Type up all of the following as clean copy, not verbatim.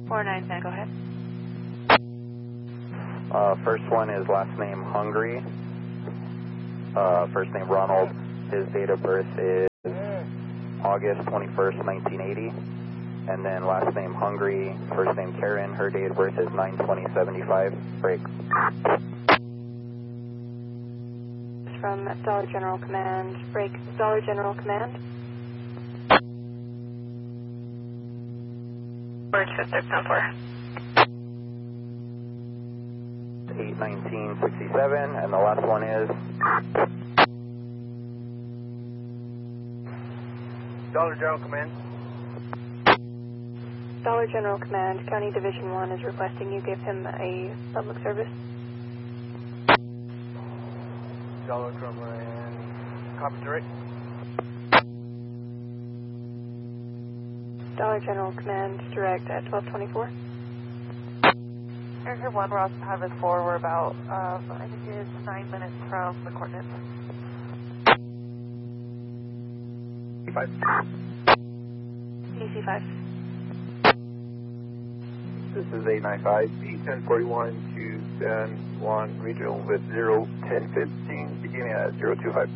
499, go ahead. First one is last name Hungry. First name Ronald. His date of birth is August 21st, 1980. And then last name Hungry, first name Karen. Her date of birth is 9/20/75. Break. From Dollar General Command. Break. Dollar General Command. Bridge 5604. 8/19/67, and the last one is Dollar General Command. Dollar General Command, County Division 1 is requesting you give him a public service. Dollar General Command. Copy direct. Dollar General Command, direct at 1224. Air 1, we're also having 4. We're about, I think it is 9 minutes from the coordinates. 5. DC5. This is 895, B1041 to San Juan Regional with 01015, beginning at 025.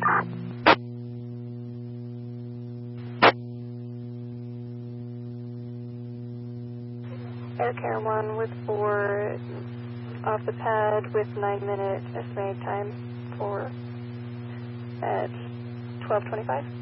Air Care 1 with 4 off the pad with 9 minutes estimated time for at 1225.